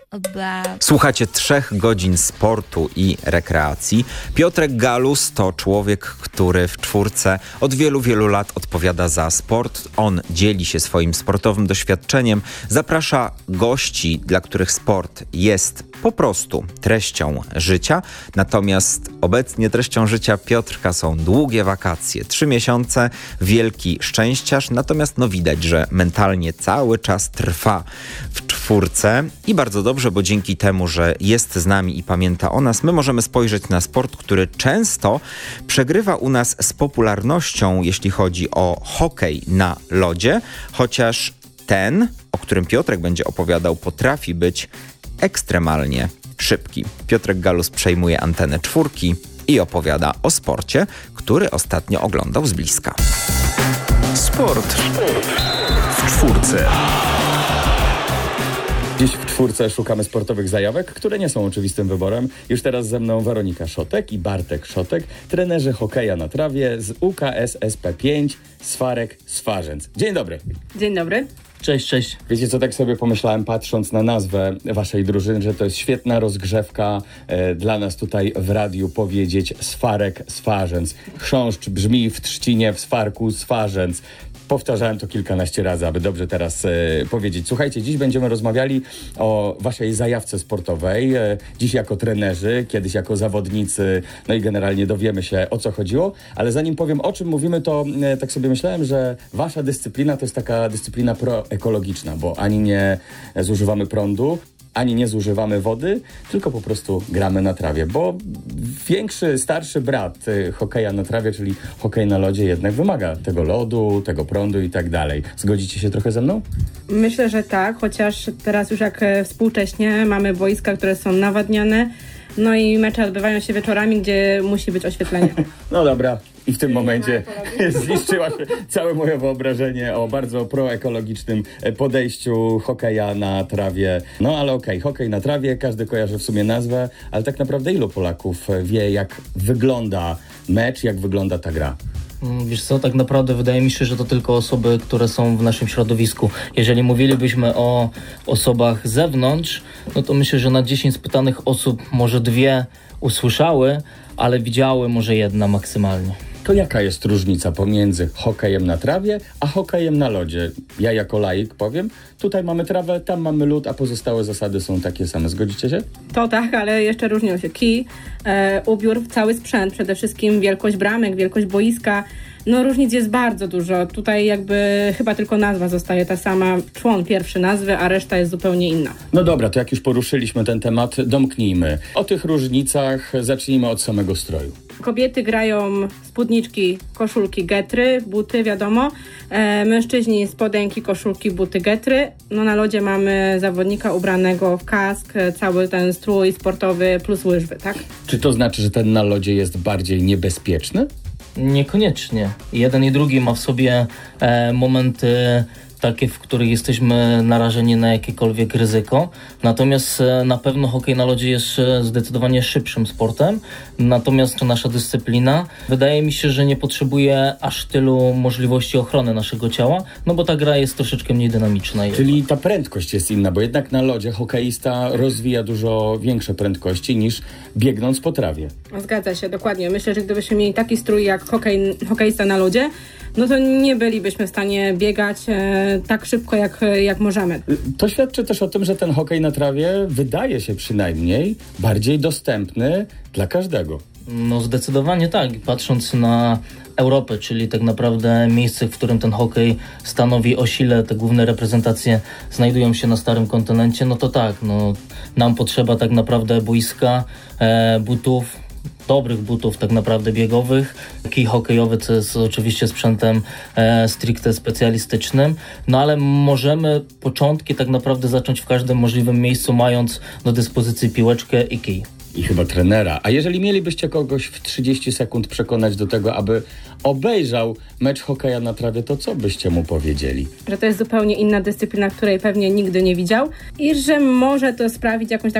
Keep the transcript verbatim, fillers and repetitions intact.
about... Słuchacie trzech godzin sportu i rekreacji. Piotrek Galus to człowiek, który w czwórce od wielu, wielu lat odpowiada za sport. On dzieli się swoim sportowym doświadczeniem, zaprasza gości, dla których sport jest po prostu treścią życia. Natomiast obecnie treścią życia Piotrka są długie wakacje, trzy miesiące, wielki szczęściarz. Natomiast no widać, że mentalnie cały czas trwa w czwórce i bardzo dobrze, bo dzięki temu, że jest z nami i pamięta o nas, my możemy spojrzeć na sport, który często przegrywa u nas z popularnością, jeśli chodzi o hokej na lodzie, chociaż ten, o którym Piotrek będzie opowiadał, potrafi być ekstremalnie szybki. Piotrek Galus przejmuje antenę czwórki i opowiada o sporcie, który ostatnio oglądał z bliska. Sport w czwórce. Dziś w czwórce szukamy sportowych zajawek, które nie są oczywistym wyborem. Już teraz ze mną Weronika Szotek i Bartek Szotek, trenerzy hokeja na trawie z U K S S P pięć Swarek Swarzędz. Dzień dobry. Dzień dobry. Cześć, cześć. Wiecie co, tak sobie pomyślałem, patrząc na nazwę waszej drużyny, że to jest świetna rozgrzewka e, dla nas tutaj w radiu powiedzieć Swarek Swarzędz. Chrząszcz brzmi w trzcinie, w Swarku Swarzędz. Powtarzałem to kilkanaście razy, aby dobrze teraz e, powiedzieć. Słuchajcie, dziś będziemy rozmawiali o waszej zajawce sportowej. E, dziś jako trenerzy, kiedyś jako zawodnicy, no i generalnie dowiemy się, o co chodziło. Ale zanim powiem, o czym mówimy, to e, tak sobie myślałem, że wasza dyscyplina to jest taka dyscyplina proekologiczna, bo ani nie zużywamy prądu, ani nie zużywamy wody, tylko po prostu gramy na trawie, bo większy, starszy brat y, hokeja na trawie, czyli hokej na lodzie, jednak wymaga tego lodu, tego prądu i tak dalej. Zgodzicie się trochę ze mną? Myślę, że tak, chociaż teraz już jak współcześnie mamy boiska, które są nawadniane, no i mecze odbywają się wieczorami, gdzie musi być oświetlenie. No dobra. I w tym momencie zniszczyła się całe moje wyobrażenie o bardzo proekologicznym podejściu hokeja na trawie. No ale okej, okay, hokej na trawie, każdy kojarzy w sumie nazwę, ale tak naprawdę ilu Polaków wie, jak wygląda mecz, jak wygląda ta gra? Wiesz co, tak naprawdę wydaje mi się, że to tylko osoby, które są w naszym środowisku. Jeżeli mówilibyśmy o osobach z zewnątrz, no to myślę, że na dziesięć spytanych osób może dwie usłyszały, ale widziały może jedna maksymalnie. To jaka jest różnica pomiędzy hokejem na trawie, a hokejem na lodzie? Ja jako laik powiem, tutaj mamy trawę, tam mamy lód, a pozostałe zasady są takie same. Zgodzicie się? To tak, ale jeszcze różnią się kij, e, ubiór, cały sprzęt, przede wszystkim wielkość bramek, wielkość boiska. No różnic jest bardzo dużo. Tutaj jakby chyba tylko nazwa zostaje ta sama, człon pierwszy nazwy, a reszta jest zupełnie inna. No dobra, to jak już poruszyliśmy ten temat, domknijmy. O tych różnicach zacznijmy od samego stroju. Kobiety grają spódniczki, koszulki, getry, buty, wiadomo. E, mężczyźni spodenki, koszulki, buty, getry. No na lodzie mamy zawodnika ubranego w kask, cały ten strój sportowy plus łyżwy, tak? Czy to znaczy, że ten na lodzie jest bardziej niebezpieczny? Niekoniecznie. Jeden i drugi ma w sobie e, momenty takie, w których jesteśmy narażeni na jakiekolwiek ryzyko. Natomiast e, na pewno hokej na lodzie jest e, zdecydowanie szybszym sportem. Natomiast nasza dyscyplina wydaje mi się, że nie potrzebuje aż tylu możliwości ochrony naszego ciała, no bo ta gra jest troszeczkę mniej dynamiczna. Czyli ta prędkość jest inna, bo jednak na lodzie hokeista rozwija dużo większe prędkości niż biegnąc po trawie. Zgadza się, dokładnie. Myślę, że gdybyśmy mieli taki strój jak hokej, hokeista na lodzie, no to nie bylibyśmy w stanie biegać e, tak szybko, jak, jak możemy. To świadczy też o tym, że ten hokej na trawie wydaje się przynajmniej bardziej dostępny dla każdego. No zdecydowanie tak. Patrząc na Europę, czyli tak naprawdę miejsce, w którym ten hokej stanowi o sile, te główne reprezentacje znajdują się na starym kontynencie, no to tak, no nam potrzeba tak naprawdę boiska, e, butów, dobrych butów tak naprawdę biegowych. Kij hokejowy, co jest oczywiście sprzętem e, stricte specjalistycznym, no ale możemy początki tak naprawdę zacząć w każdym możliwym miejscu, mając do dyspozycji piłeczkę i kij. I chyba trenera. A jeżeli mielibyście kogoś w trzydzieści sekund przekonać do tego, aby obejrzał mecz hokeja na trawie, to co byście mu powiedzieli? Że to jest zupełnie inna dyscyplina, której pewnie nigdy nie widział i że może to sprawić jakąś